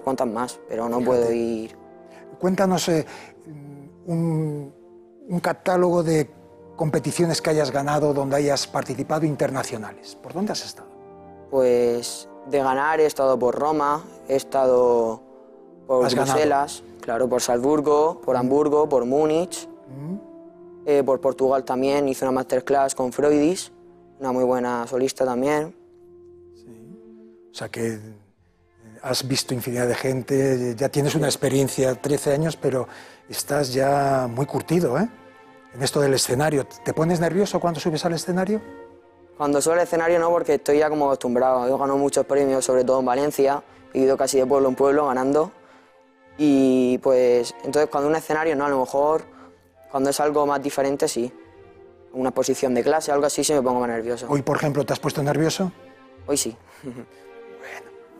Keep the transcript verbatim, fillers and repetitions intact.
cuantas más, pero no Fíjate. puedo ir. Cuéntanos eh, un, un catálogo de competiciones que hayas ganado, donde hayas participado, internacionales. ¿Por dónde has estado? Pues de ganar he estado por Roma, he estado por ¿Has Bruselas, claro, por Salzburgo, por Hamburgo, por Múnich, ¿Mm? eh, por Portugal también, hice una masterclass con Freudis, una muy buena solista también. O sea que eh, has visto infinidad de gente, ya tienes una experiencia, trece años, pero estás ya muy curtido, ¿eh? En esto del escenario. ¿Te pones nervioso cuando subes al escenario? Cuando subo al escenario no, porque estoy ya como acostumbrado. Yo gano muchos premios, sobre todo en Valencia, he ido casi de pueblo en pueblo ganando. Y pues, entonces cuando un escenario no, a lo mejor cuando es algo más diferente sí. Una exposición de clase, algo así, sí me pongo más nervioso. Hoy, por ejemplo, ¿te has puesto nervioso? Hoy sí.